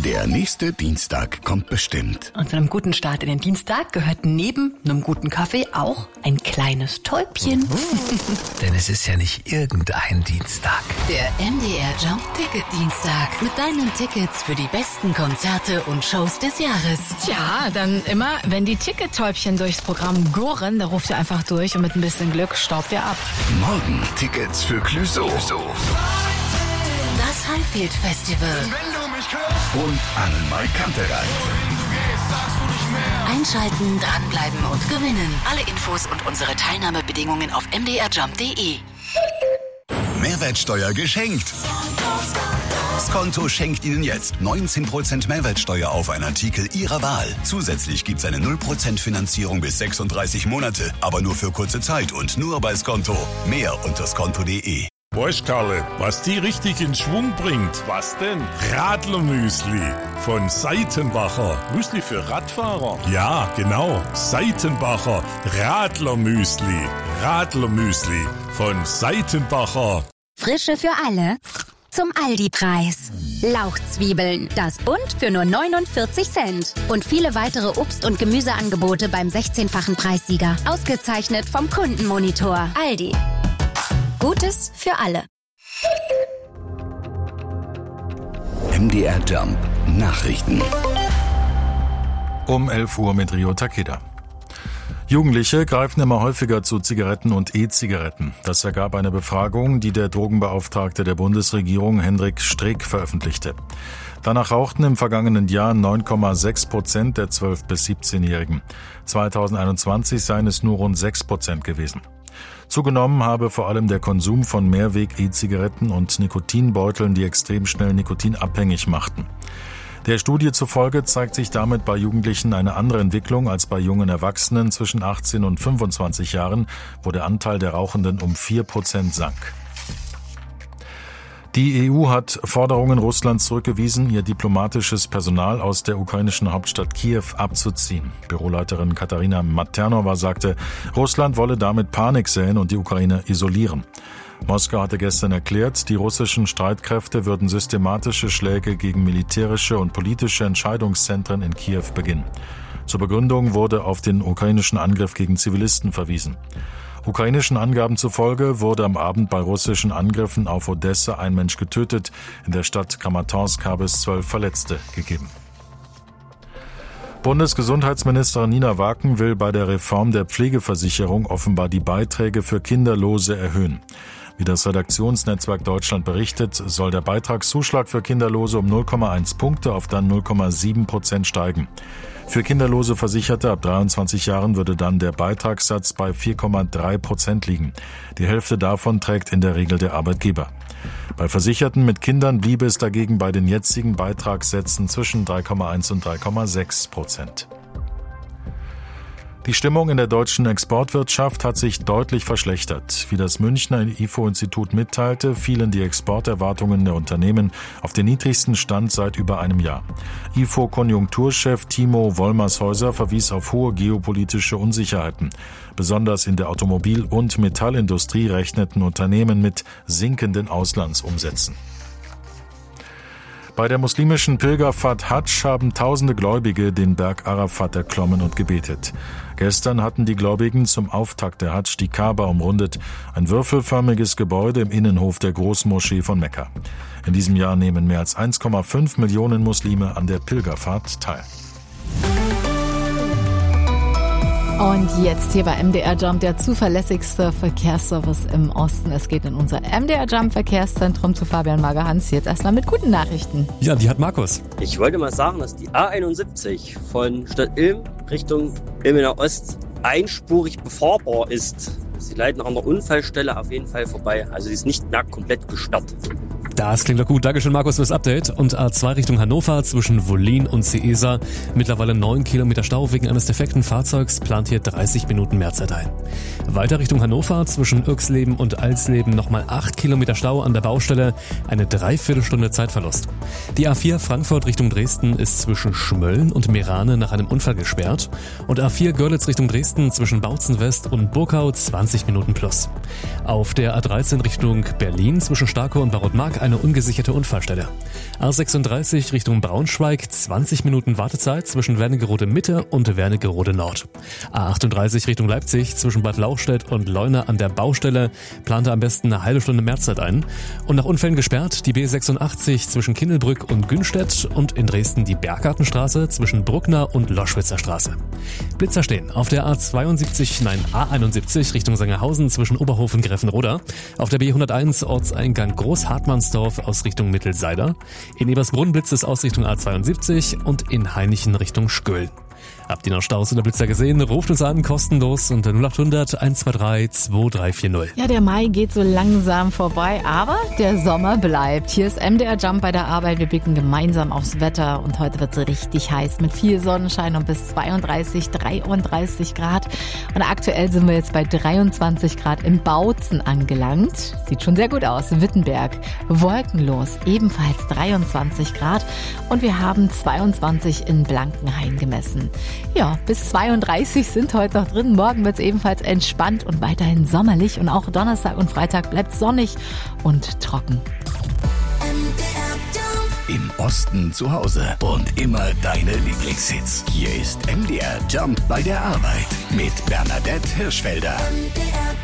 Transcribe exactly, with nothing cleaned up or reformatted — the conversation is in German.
Der nächste Dienstag kommt bestimmt. Und zu einem guten Start in den Dienstag gehört neben einem guten Kaffee auch ein kleines Täubchen. Mhm. Denn es ist ja nicht irgendein Dienstag. Der M D R Jump Ticket Dienstag mit deinen Tickets für die besten Konzerte und Shows des Jahres. Tja, dann immer, wenn die Tickettäubchen durchs Programm gurren, da ruft ihr einfach durch und mit ein bisschen Glück staubt ihr ab. Morgen Tickets für Clouseau. Das Highfield Festival. Und Annemarie Kantereit. Einschalten, dranbleiben und gewinnen. Alle Infos und unsere Teilnahmebedingungen auf m d r jump punkt d e. Mehrwertsteuer geschenkt. Skonto schenkt Ihnen jetzt neunzehn Prozent Mehrwertsteuer auf einen Artikel Ihrer Wahl. Zusätzlich gibt es eine null Prozent Finanzierung bis sechsunddreißig Monate, aber nur für kurze Zeit und nur bei Skonto. Mehr unter skonto punkt d e. Weißt, Karle, was die richtig in Schwung bringt? Was denn? Radlermüsli von Seitenbacher. Müsli für Radfahrer? Ja, genau. Seitenbacher Radlermüsli. Radlermüsli von Seitenbacher. Frische für alle zum Aldi-Preis. Lauchzwiebeln, das Bund für nur neunundvierzig Cent. Und viele weitere Obst- und Gemüseangebote beim sechzehnfachen Preissieger. Ausgezeichnet vom Kundenmonitor. Aldi. Gutes für alle. M D R Jump Nachrichten. Um elf Uhr mit Rio Takeda. Jugendliche greifen immer häufiger zu Zigaretten und E-Zigaretten. Das ergab eine Befragung, die der Drogenbeauftragte der Bundesregierung Hendrik Streeck veröffentlichte. Danach rauchten im vergangenen Jahr neun Komma sechs Prozent der zwölf- bis siebzehnjährigen. zweitausendeinundzwanzig seien es nur rund sechs Prozent gewesen. Zugenommen habe vor allem der Konsum von Mehrweg-E-Zigaretten und Nikotinbeuteln, die extrem schnell nikotinabhängig machten. Der Studie zufolge zeigt sich damit bei Jugendlichen eine andere Entwicklung als bei jungen Erwachsenen zwischen achtzehn und fünfundzwanzig Jahren, wo der Anteil der Rauchenden um vier Prozent sank. Die E U hat Forderungen Russlands zurückgewiesen, ihr diplomatisches Personal aus der ukrainischen Hauptstadt Kiew abzuziehen. Büroleiterin Katarina Maternova sagte, Russland wolle damit Panik säen und die Ukraine isolieren. Moskau hatte gestern erklärt, die russischen Streitkräfte würden systematische Schläge gegen militärische und politische Entscheidungszentren in Kiew beginnen. Zur Begründung wurde auf den ukrainischen Angriff gegen Zivilisten verwiesen. Ukrainischen Angaben zufolge wurde am Abend bei russischen Angriffen auf Odessa ein Mensch getötet. In der Stadt Kramatorsk habe es zwölf Verletzte gegeben. Bundesgesundheitsministerin Nina Waken will bei der Reform der Pflegeversicherung offenbar die Beiträge für Kinderlose erhöhen. Wie das Redaktionsnetzwerk Deutschland berichtet, soll der Beitragszuschlag für Kinderlose um null Komma eins Punkte auf dann null Komma sieben Prozent steigen. Für kinderlose Versicherte ab dreiundzwanzig Jahren würde dann der Beitragssatz bei vier Komma drei Prozent liegen. Die Hälfte davon trägt in der Regel der Arbeitgeber. Bei Versicherten mit Kindern bliebe es dagegen bei den jetzigen Beitragssätzen zwischen drei Komma eins und drei Komma sechs Prozent. Die Stimmung in der deutschen Exportwirtschaft hat sich deutlich verschlechtert. Wie das Münchner I F O-Institut mitteilte, fielen die Exporterwartungen der Unternehmen auf den niedrigsten Stand seit über einem Jahr. I F O-Konjunkturchef Timo Wollmershäuser verwies auf hohe geopolitische Unsicherheiten. Besonders in der Automobil- und Metallindustrie rechneten Unternehmen mit sinkenden Auslandsumsätzen. Bei der muslimischen Pilgerfahrt Hadsch haben tausende Gläubige den Berg Arafat erklommen und gebetet. Gestern hatten die Gläubigen zum Auftakt der Hadsch die Kaaba umrundet, ein würfelförmiges Gebäude im Innenhof der Großmoschee von Mekka. In diesem Jahr nehmen mehr als eins Komma fünf Millionen Muslime an der Pilgerfahrt teil. Und jetzt hier bei M D R Jump, der zuverlässigste Verkehrsservice im Osten. Es geht in unser M D R Jump Verkehrszentrum zu Fabian Mager-Hans. Jetzt erstmal mit guten Nachrichten. Ja, die hat Markus. Ich wollte mal sagen, dass die A einundsiebzig von Stadt Ilm Richtung Ilmener Ost einspurig befahrbar ist. Sie leiten an der Unfallstelle auf jeden Fall vorbei. Also sie ist nicht mehr komplett gesperrt. Das klingt doch gut. Dankeschön, Markus, fürs Update. Und A zwei Richtung Hannover zwischen Wollin und Ciesa. Mittlerweile neun Kilometer Stau wegen eines defekten Fahrzeugs. Plant hier dreißig Minuten Mehrzeit ein. Weiter Richtung Hannover zwischen Irxleben und Alsleben nochmal acht Kilometer Stau an der Baustelle. Eine Dreiviertelstunde Zeitverlust. Die A vier Frankfurt Richtung Dresden ist zwischen Schmölln und Meerane nach einem Unfall gesperrt. Und A vier Görlitz Richtung Dresden zwischen Bautzen West und Burkau zwanzig Minuten plus. Auf der A dreizehn Richtung Berlin zwischen Starkow und Barotmark eine ungesicherte Unfallstelle. A sechsunddreißig Richtung Braunschweig, zwanzig Minuten Wartezeit zwischen Wernigerode Mitte und Wernigerode Nord. A achtunddreißig Richtung Leipzig zwischen Bad Lauchstädt und Leuna an der Baustelle, plante am besten eine halbe Stunde Mehrzeit ein. Und nach Unfällen gesperrt die B sechsundachtzig zwischen Kindelbrück und Günstedt und in Dresden die Berggartenstraße zwischen Bruckner und Loschwitzer Straße. Blitzer stehen auf der A zweiundsiebzig, nein A einundsiebzig Richtung Sangerhausen zwischen Oberhof und Greffenroda, auf der B hunderteins Ortseingang Großhartmannsdorf aus Richtung Mittelseider, in Ebersbrunn blitzt es aus Richtung A zweiundsiebzig und in Hainichen Richtung Sköll. Habt ihr noch Staus oder Blitzer gesehen? Ruft uns an, kostenlos unter null acht hundert eins zwei drei zwei drei vier null. Ja, der Mai geht so langsam vorbei, aber der Sommer bleibt. Hier ist M D R Jump bei der Arbeit. Wir blicken gemeinsam aufs Wetter und heute wird es richtig heiß mit viel Sonnenschein und bis zweiunddreißig, dreiunddreißig Grad. Und aktuell sind wir jetzt bei dreiundzwanzig Grad in Bautzen angelangt. Sieht schon sehr gut aus. Wittenberg, wolkenlos, ebenfalls dreiundzwanzig Grad. Und wir haben zweiundzwanzig in Blankenhain gemessen. Ja, bis zweiunddreißig sind heute noch drin. Morgen wird es ebenfalls entspannt und weiterhin sommerlich. Und auch Donnerstag und Freitag bleibt sonnig und trocken. Im Osten zu Hause und immer deine Lieblingshits. Hier ist M D R Jump bei der Arbeit mit Bernadette Hirschfelder. M D R